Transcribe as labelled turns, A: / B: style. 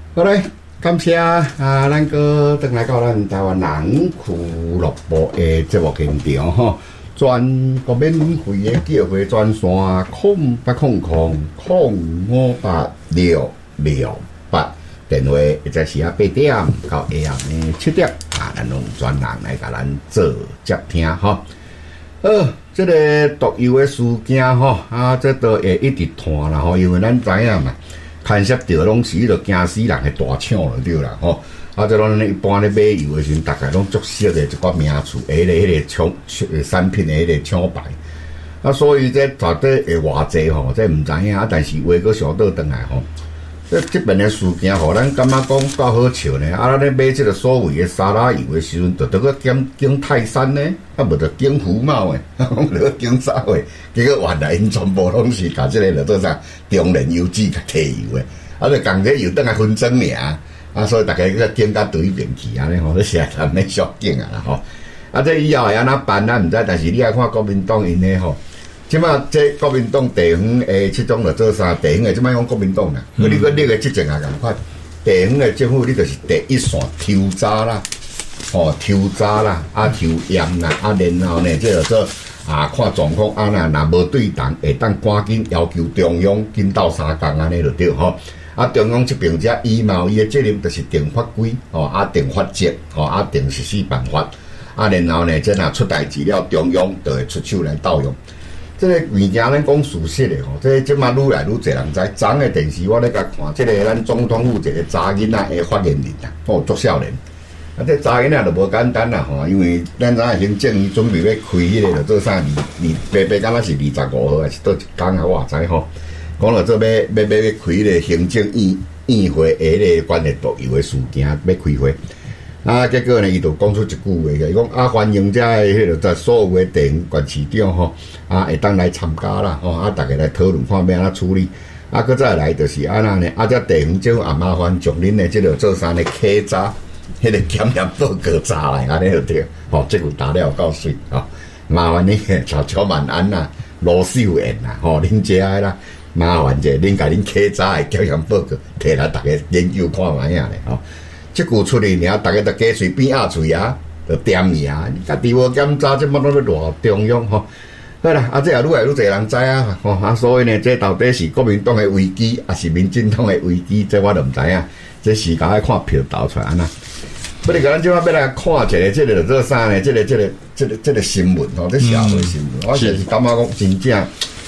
A: 好嘞，感谢咱个登来到咱台湾人俱乐部的节目现场吼，全国免费的叫货专线0800-058-668，电话或者是8点到下暗的7点咱用专人来甲咱做接听吼。这个毒油的事件吼，这都会一直传啦吼，因为咱知影嘛。牵涉到拢是迄个惊死人的大厂就对啦吼，这拢一般咧买油的时阵，大概拢足熟的一寡名词，迄个产品的迄个厂牌，所以这绝对会偌济吼，这毋知影，但是话佫上倒转来吼，这边的事件吼，咱感觉讲够好笑呢。咱咧买这个所谓的沙拉油的时阵，就搁经泰山呢，无就经福茂的，就经啥货，结果原来因全部拢是甲这个叫做啥中联油脂甲提油的，就共这油等下分装尔，所以大家个经甲对面去安尼吼，这实在难免俗境啦吼。这以后会安怎办咱毋知，但是你爱看国民党因的吼。即马这国民党地方诶，即种就做啥？地方诶，即马用国民党啦。你个执政也共款，地方诶政府你就是第一线抽查啦，抽查啦，抽验啦，然后呢，这就做看状况若无对当，会当赶紧要求中央紧斗三工安尼就对吼。中央这边则伊嘛有伊诶责任，就是定法规定法则定实施办法然后呢，这若出代志了，中央就会出手来盗用。这个物件咱讲事实的吼，这即马愈来愈侪人知。昨个电视我咧甲看，这个咱总统府一个查囡仔的发言人啦，足少年。这查囡仔就无简单啦吼，因为咱知影行政院准备要开迄个，就做啥白敢若是25号还是倒一天啊？我知吼，讲了做要开迄个行政院会的迄个关于毒油的事件要开会。结果呢，伊就讲出一句话个，伊讲欢迎遮个迄个在所有的地方县市长吼，会当来参加啦吼，大家来讨论看要安怎处理。搁再来就是安那呢，这地方政府也麻烦从恁的即个做啥呢？稽查迄个检验报告查来安尼就对，这句答了有够水麻烦你曹万安啦、罗秀燕啦，恁遮个啦，麻烦者恁甲恁稽查的检验报告摕来大家研究看卖啊咧即句出去尔，大家就加随边嘴就点你你家己无检查，这么拢要偌中央吼。好啦，这也愈来愈侪人知所以呢，这到底是国民党的危机，还是民进党的危机？这我就唔知影。这时间要看票投出来安那。不哩，咱即摆要来看一个，这个做啥呢？这个新闻这社会新闻，我就是感觉讲真正